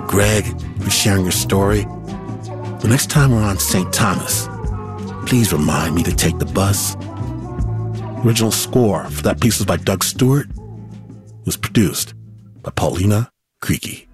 Greg, for sharing your story. The next time we're on St. Thomas, please remind me to take the bus. Original score for that piece was by Doug Stewart. It was produced by Paulina Creaky.